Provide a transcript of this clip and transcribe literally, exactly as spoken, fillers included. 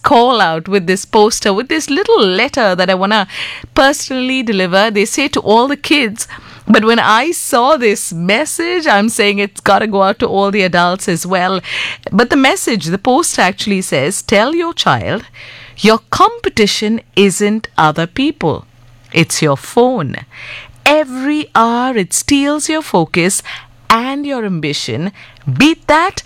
call out with this poster, with this little letter that I want to personally deliver. They say to all the kids, but when I saw this message, I'm saying it's got to go out to all the adults as well. But the message, the post actually says, tell your child, your competition isn't other people. It's your phone. Every hour it steals your focus and your ambition. Beat that